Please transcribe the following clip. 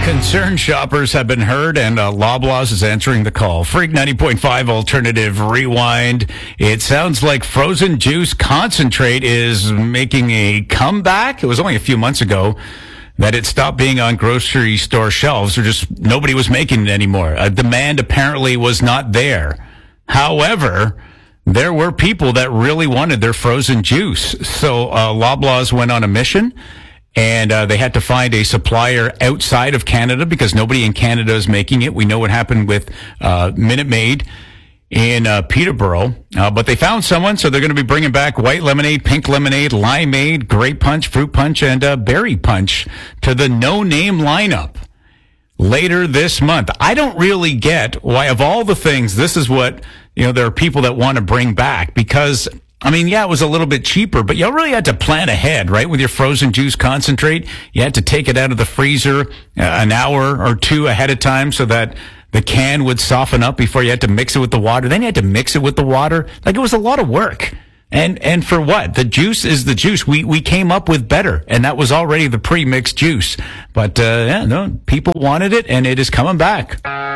Concerned shoppers have been heard, and Loblaws is answering the call. Freak 90.5 Alternative Rewind. It sounds like frozen juice concentrate is making a comeback. It was only a few months ago that it stopped being on grocery store shelves, or just nobody was making it anymore. Demand apparently was not there. However, there were people that really wanted their frozen juice. So Loblaws went on a mission. And they had to find a supplier outside of Canada because nobody in Canada is making it. We know what happened with Minute Maid in Peterborough. But they found someone, so they're going to be bringing back white lemonade, pink lemonade, limeade, grape punch, fruit punch, and berry punch to the no-name lineup later this month. I don't really get why, of all the things, this is what, there are people that want to bring back because... it was a little bit cheaper, but you really had to plan ahead, right? With your frozen juice concentrate, you had to take it out of the freezer an hour or two ahead of time so that the can would soften up before you had to mix it with the water. Then you had to mix it with the water. It was a lot of work. And for what? The juice is the juice. We came up with better, and that was already the pre-mixed juice. But, people wanted it, and it is coming back.